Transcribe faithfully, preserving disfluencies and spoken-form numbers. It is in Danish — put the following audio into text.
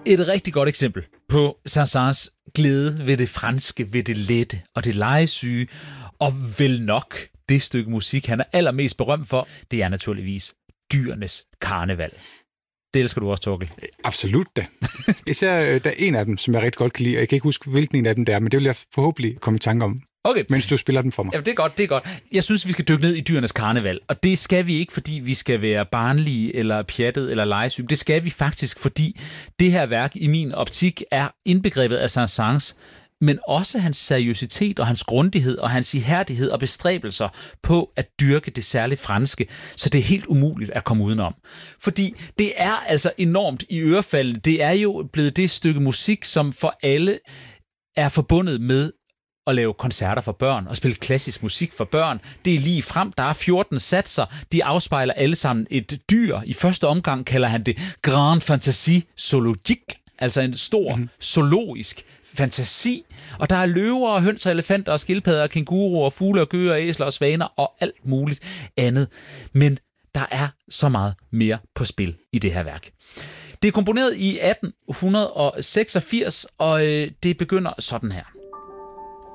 Et rigtig godt eksempel på Saint-Saëns glæde ved det franske, ved det lette og det legesyge, og vel nok det stykke musik, han er allermest berømt for, det er naturligvis Dyrenes Karneval. Det elsker du også, Torkel. Absolut da. Især der er en af dem, som jeg rigtig godt kan lide, og jeg kan ikke huske, hvilken en af dem det er, men det vil jeg forhåbentlig komme i tanke om. Okay. Mens du spiller den for mig. Ja, det er godt, det er godt. Jeg synes, vi skal dykke ned i Dyrenes Karneval, og det skal vi ikke, fordi vi skal være barnlige, eller pjattet, eller legesyge. Det skal vi faktisk, fordi det her værk i min optik er indbegrebet af Saint-Saëns, men også hans seriøsitet og hans grundighed og hans ihærdighed og bestræbelser på at dyrke det særligt franske, så det er helt umuligt at komme udenom. Fordi det er altså enormt i ørefaldet. Det er jo blevet det stykke musik, som for alle er forbundet med at lave koncerter for børn og spille klassisk musik for børn. Det er lige frem. Der er fjorten satser. De afspejler alle sammen et dyr. I første omgang kalder han det Grand Fantasy Zoologique, altså en stor mm-hmm. zoologisk fantasi. Og der er løver og høns og elefanter og skildpadder og kænguruer og fugle og gøer og æsler og svaner og alt muligt andet. Men der er så meget mere på spil i det her værk. Det er komponeret i atten seksogfirs, og det begynder sådan her.